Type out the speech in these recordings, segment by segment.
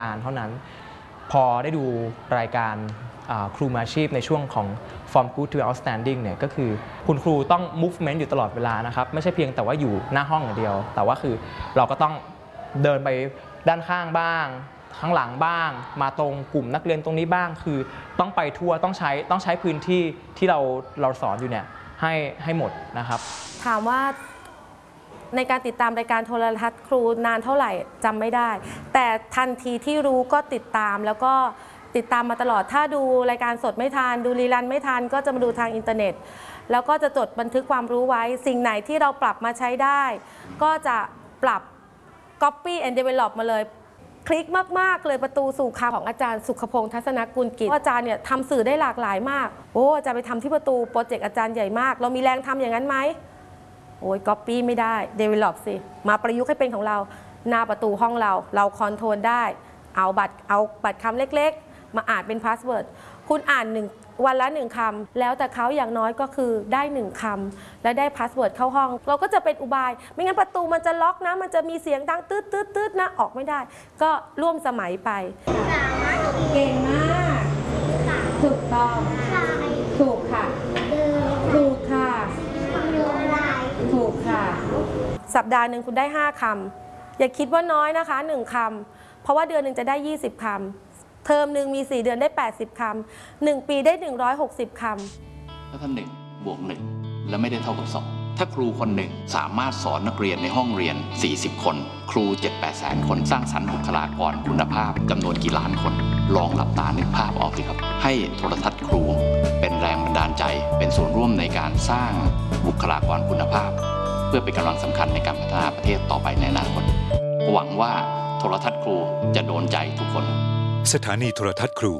เท่านั้นพอได้ดูรายการครูมืออาชีพในช่วงของ From Good to Outstanding เนี่ยก็คือคุณครูต้อง movement อยู่ตลอดเวลานะครับไม่ใช่เพียงแต่ว่าอยู่หน้าห้องอย่างเดียวแต่ว่าคือเราก็ต้องเดินไปด้านข้างบ้างข้างหลังบ้างมาตรงกลุ่มนักเรียนตรงนี้บ้างคือต้องไปทั่วต้องใช้พื้นที่ที่เราสอนอยู่เนี่ยให้หมดนะครับถามว่าในการติดตามรายการโทรทัศน์ครูนานเท่าไหร่จำไม่ได้แต่ทันทีที่รู้ก็ติดตามแล้วก็ติดตามมาตลอดถ้าดูรายการสดไม่ทันดูรีรันไม่ทันก็จะมาดูทางอินเทอร์เน็ตแล้วก็จะจดบันทึกความรู้ไว้สิ่งไหนที่เราปรับมาใช้ได้ก็จะปรับ Copy and Develop มาเลยคลิกมากๆเลยประตูสู่คำของอาจารย์สุขพงษ์ทัศนกุลกิจอาจารย์เนี่ยทำสื่อได้หลากหลายมากโอ้อาจารย์ไปทำที่ประตูโปรเจกต์อาจารย์ใหญ่มากเรามีแรงทำอย่างนั้นไหมโอ้ย Copy ไม่ได้ Develop สิมาประยุกต์ให้เป็นของเราหน้าประตูห้องเราคอนโทรลได้เอาบัตรคำเล็กๆมาอ่านเป็นพาสเวิร์ดคุณอ่านวันละ1 คำแล้วแต่เขาอย่างน้อยก็คือได้1 คำและได้พาสเวิร์ดเข้าห้องเราก็จะเป็นอุบายไม่งั้นประตูมันจะล็อกนะมันจะมีเสียงดังตืดนะออกไม่ได้ก็ร่วมสมัยไปเก่งมากถูกต้องถูกค่ะถูกค่ะถูกค่ะสัปดาห์หนึ่งคุณได้5 คำอย่าคิดว่าน้อยนะคะ1 คำเพราะว่าเดือนหนึ่งจะได้20 คำเทอมหนึ่งมี4 เดือนได้80 คำ1 ปีได้160 คำถ้า1 บวก 1และไม่ได้เท่ากับ2ถ้าครูคนหนึ่งสามารถสอนนักเรียนในห้องเรียน40 คนครู 7-8 แสนคนสร้างสรรค์บุคลากรคุณภาพจำนวนกี่ล้านคนลองหลับตานึกภาพออกสิครับให้โทรทัศน์ครูเป็นแรงบันดาลใจเป็นส่วนร่วมในการสร้างบุคลากรคุณภาพเพื่อเป็นกำลังสำคัญในการพัฒนาประเทศต่อไปในอนาคตหวังว่าโทรทัศน์ครูจะโดนใจทุกคนสถานีโทรทัศน์ครู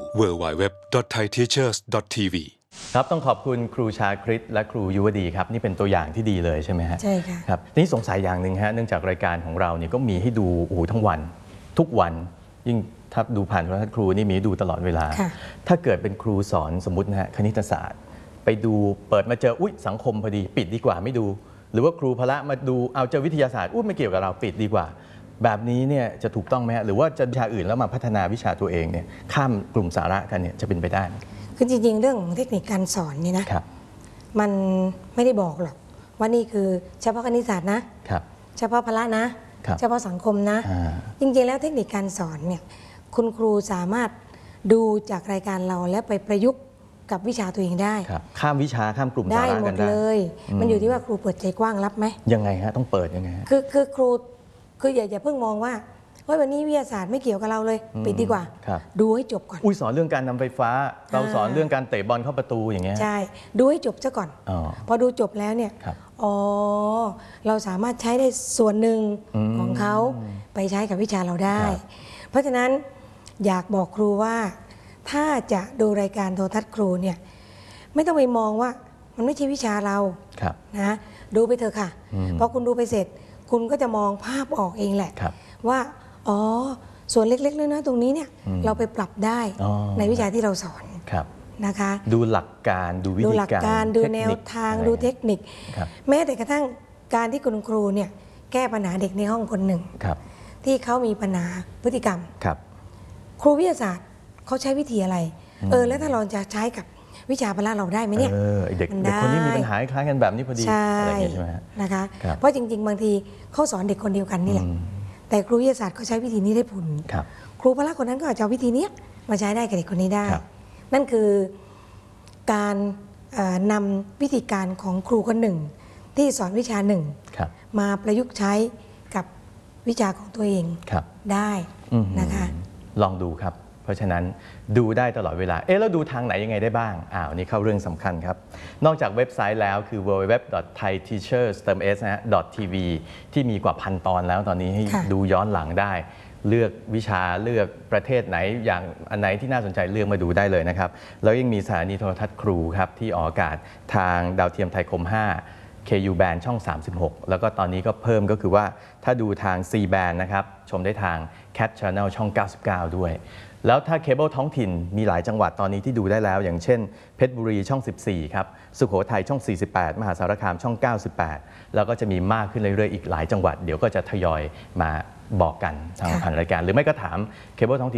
www.thaiteachers.tv ครับต้องขอบคุณครูชาคริตและครูยุวดีครับนี่เป็นตัวอย่างที่ดีเลยใช่ไหมฮะใช่ค่ะครับนี่สงสัยอย่างหนึ่งฮะเนื่องจากรายการของเราเนี่ยก็มีให้ดูทั้งวันทุกวันยิ่งถ้าดูผ่านโทรทัศน์ครูนี่มีดูตลอดเวลาถ้าเกิดเป็นครูสอนสมมตินะฮะคณิตศาสตร์ไปดูเปิดมาเจอสังคมพอดีปิดดีกว่าไม่ดูหรือว่าครูพละมาดูเอาเจอวิทยาศาสตร์ไม่เกี่ยวกับเราปิดดีกว่าแบบนี้เนี่ยจะถูกต้องไหมฮะหรือว่าจะวิชาอื่นแล้วมาพัฒนาวิชาตัวเองเนี่ยข้ามกลุ่มสาระกันเนี่ยจะเป็นไปได้คือจริงๆเรื่องของเทคนิคการสอนนี่นะมันไม่ได้บอกหรอกว่านี่คือเฉพาะคณิตศาสตร์นะเฉพาะพละนะเฉพาะสังคมนะจริงๆแล้วเทคนิคการสอนเนี่ยคุณครูสามารถดูจากรายการเราและไปประยุกต์กับวิชาตัวเองได้ข้ามวิชาข้ามกลุ่มสาระกันได้เลยมันอยู่ที่ว่าครูเปิดใจกว้างรับไหมยังไงฮะต้องเปิดยังไงคือครูคืออย่าเพิ่งมองว่าวันนี้วิทยาศาสตร์ไม่เกี่ยวกับเราเลยปิดดีกว่าดูให้จบก่อนสอนเรื่องการนำไฟฟ้าเราสอนเรื่องการเตะบอลเข้าประตูอย่างเงี้ยใช่ดูให้จบซะก่อนพอดูจบแล้วเนี่ยเราสามารถใช้ได้ส่วนหนึ่งของเขาไปใช้กับวิชาเราได้เพราะฉะนั้นอยากบอกครูว่าถ้าจะดูรายการโทรทัศน์ครูเนี่ยไม่ต้องไปมองว่ามันไม่ใช่วิชาเรานะดูไปเถอะค่ะพอคุณดูไปเสร็จคุณก็จะมองภาพออกเองแหละว่าส่วนเล็กๆน้อยๆตรงนี้เนี่ยเราไปปรับได้ในวิชาที่เราสอนนะคะดูหลักการดูวิธีการดูแนวทางดูเทคนิคแม้แต่กระทั่งการที่คุณครูเนี่ยแก้ปัญหาเด็กในห้องคนหนึ่งที่เขามีปัญหาพฤติกรรมครูวิทยาศาสตร์เขาใช้วิธีอะไรแล้วถ้าเราจะใช้กับวิชาพละเราได้ไหมเนี่ยเด็กคนนี้มีปัญหาคล้ายกันแบบนี้พอดีอะไรอย่างนี้ใช่ไหมนะคะเพราะจริงๆบางทีเขาสอนเด็กคนเดียวกันนี่แหละแต่ครูวิทยาศาสตร์เขาใช้วิธีนี้ได้ผลครูพละคนนั้นก็อาจจะวิธีนี้มาใช้ได้กับเด็กคนนี้ได้นั่นคือการนำวิธีการของครูคนหนึ่งที่สอนวิชาหนึ่งมาประยุกต์ใช้กับวิชาของตัวเองได้นะคะลองดูครับเพราะฉะนั้นดูได้ตลอดเวลาแล้วดูทางไหนยังไงได้บ้างนี่เข้าเรื่องสำคัญครับนอกจากเว็บไซต์แล้วคือ www.thaiteachers.tv ที่มีกว่า1,000 ตอนแล้วตอนนี้ให้ดูย้อนหลังได้เลือกวิชาเลือกประเทศไหนอย่างอันไหนที่น่าสนใจเลือกมาดูได้เลยนะครับแล้วยังมีสถานีโทรทัศน์ครูครับที่ออกอากาศทางดาวเทียมไทยคม 5 KU band ช่อง 36 แล้วก็ตอนนี้ก็เพิ่มก็คือว่าถ้าดูทาง C band นะครับชมได้ทาง Cat Channel ช่อง 99 ด้วยแล้วถ้าเคเบิลท้องถิ่นมีหลายจังหวัดตอนนี้ที่ดูได้แล้วอย่างเช่นเพชรบุรีช่อง 14 ครับสุโขทัยช่อง 48 มหาสารคามช่อง 98 แล้วก็จะมีมากขึ้นเรื่อยๆอีกหลายจังหวัดเดี๋ยวก็จะทยอยมาบอกกันทางผ่านรายการหรือไม่ก็ถามเคเบิลท้องถิ่น